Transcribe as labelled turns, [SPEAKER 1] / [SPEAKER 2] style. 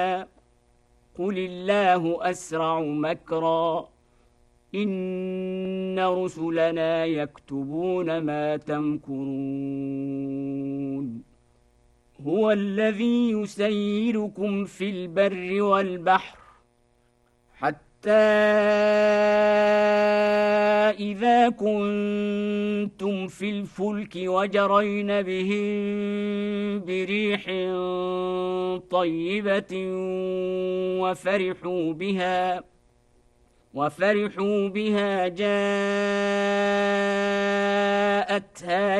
[SPEAKER 1] قل الله أسرع مكرا إن رسلنا يكتبون ما تمكرون هو الذي يسيركم في البر والبحر حتى إذا كنتم في الفلك وجرين بهم بريح طيبة وفرحوا بها جاءتها